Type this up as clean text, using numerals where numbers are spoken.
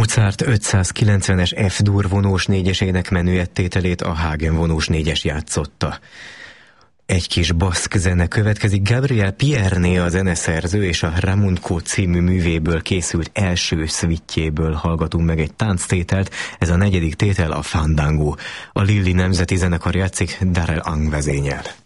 Mozart 590-es F-dur vonós négyesének menüettételét a Hagen vonós négyes játszotta. Egy kis baszk zene következik. Gabriel Pierné a zeneszerző, és a Ramunco című művéből készült első szvittjéből hallgatunk meg egy tánctételt. Ez a negyedik tétel, a Fandango. A Lilli Nemzeti Zenekar játszik, Darrell Ang vezényel.